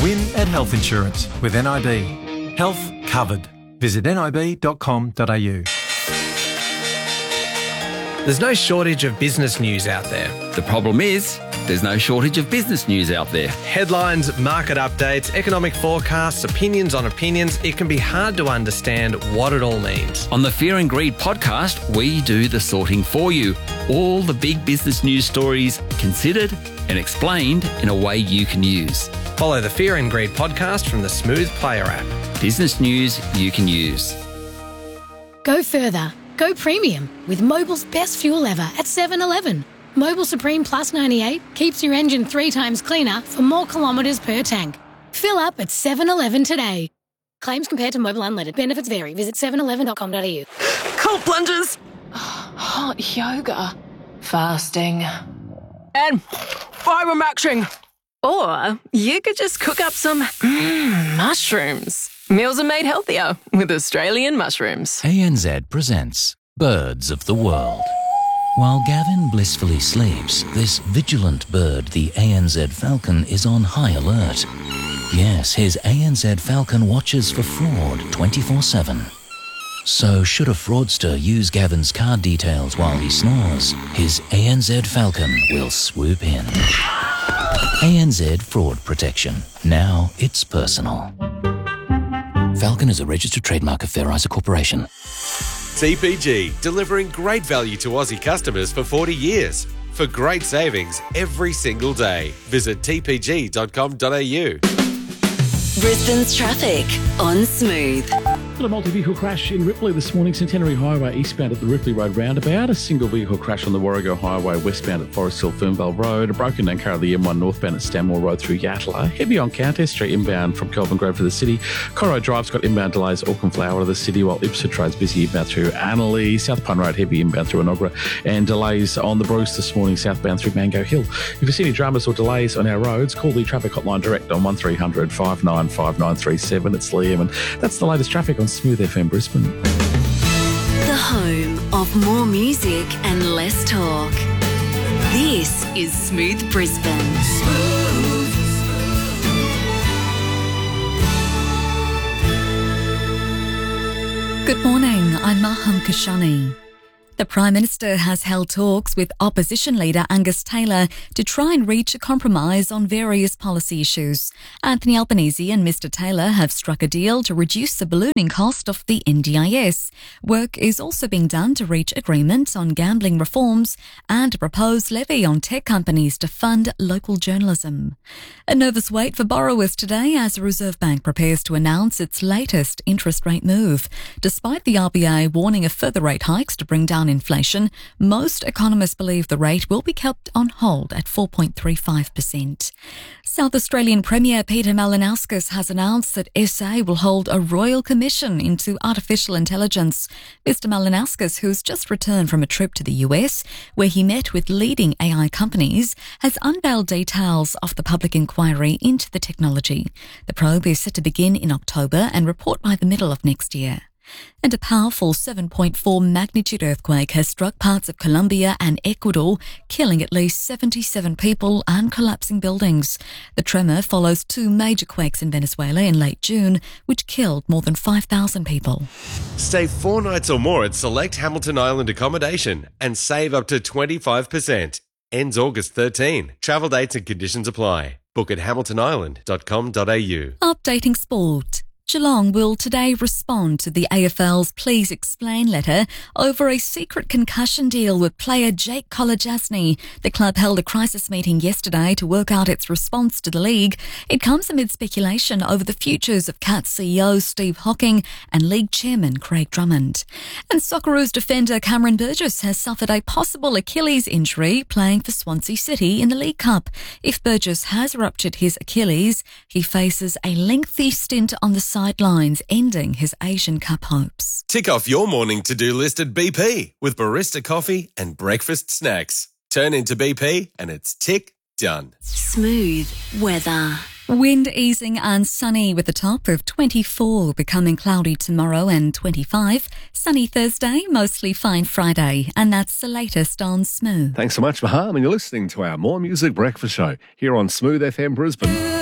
Win at Health Insurance with NIB. Health covered. Visit nib.com.au. There's no shortage of business news out there. The problem is, there's no shortage of business news out there. Headlines, market updates, economic forecasts, opinions on opinions. It can be hard to understand what it all means. On the Fear and Greed podcast, we do the sorting for you. All the big business news stories considered and explained in a way you can use. Follow the Fear and Greed podcast from the Smooth Player app. Business news you can use. Go further. Go premium with Mobil's best fuel ever at 7-Eleven. Mobil Supreme Plus 98 keeps your engine 3 times cleaner for more kilometres per tank. Fill up at 7-Eleven today. Claims compared to Mobil Unleaded. Benefits vary. Visit 7eleven.com.au. Cold plunges. Hot yoga. Fasting. And fibre maxing. Or you could just cook up some mushrooms. Meals are made healthier with Australian mushrooms. ANZ presents Birds of the World. While Gavin blissfully sleeps, this vigilant bird, the ANZ falcon, is on high alert. Yes, his ANZ falcon watches for fraud 24/7. So should a fraudster use Gavin's card details while he snores, his ANZ falcon will swoop in. ANZ Fraud Protection. Now it's personal. Falcon is a registered trademark of Fair Isa Corporation. TPG, delivering great value to Aussie customers for 40 years. For great savings every single day. Visit tpg.com.au. Brisbane's traffic on Smooth. A multi-vehicle crash in Ripley this morning, Centenary Highway eastbound at the Ripley Road roundabout. A single vehicle crash on the Warrego Highway westbound at Forest Hill Fernvale Road. A broken down car of the M1 northbound at Stanmore Road through Yatala. Heavy on Countess Street inbound from Kelvin Grove to the city. Corro Drive's got inbound delays Auckland Flower to the city, while Ipswich Road's busy inbound through Annerley. South Pun Road heavy inbound through Enoggera. And delays on the Bruce this morning southbound through Mango Hill. If you see any dramas or delays on our roads, call the traffic hotline direct on 1300 595937. It's Liam, and that's the latest traffic on Smooth FM Brisbane. The home of more music and less talk. This is Smooth Brisbane. Good morning, I'm Maham Kashani. The Prime Minister has held talks with opposition leader Angus Taylor to try and reach a compromise on various policy issues. Anthony Albanese and Mr Taylor have struck a deal to reduce the ballooning cost of the NDIS. Work is also being done to reach agreement on gambling reforms and a proposed levy on tech companies to fund local journalism. A nervous wait for borrowers today as the Reserve Bank prepares to announce its latest interest rate move. Despite the RBA warning of further rate hikes to bring down inflation, most economists believe the rate will be kept on hold at 4.35%. South Australian Premier Peter Malinauskas has announced that SA will hold a royal commission into artificial intelligence. Mr Malinauskas, who's just returned from a trip to the US, where he met with leading AI companies, has unveiled details of the public inquiry into the technology. The probe is set to begin in October and report by the middle of next year. And a powerful 7.4 magnitude earthquake has struck parts of Colombia and Ecuador, killing at least 77 people and collapsing buildings. The tremor follows 2 major quakes in Venezuela in late June, which killed more than 5,000 people. Stay 4 nights or more at select Hamilton Island accommodation and save up to 25%. Ends August 13. Travel dates and conditions apply. Book at hamiltonisland.com.au. Updating sport. Geelong will today respond to the AFL's Please Explain letter over a secret concussion deal with player Jake Kolodjasny. The club held a crisis meeting yesterday to work out its response to the league. It comes amid speculation over the futures of Cats CEO Steve Hocking and league chairman Craig Drummond. And Socceroos defender Cameron Burgess has suffered a possible Achilles injury playing for Swansea City in the League Cup. If Burgess has ruptured his Achilles, he faces a lengthy stint on the sidelines, ending his Asian Cup hopes. Tick off your morning to-do list at BP with barista coffee and breakfast snacks. Turn into BP and it's tick done. Smooth weather. Wind easing and sunny with a top of 24, becoming cloudy tomorrow and 25. Sunny Thursday, mostly fine Friday. And that's the latest on Smooth. Thanks so much, Maham. And you're listening to our More Music Breakfast Show here on Smooth FM Brisbane.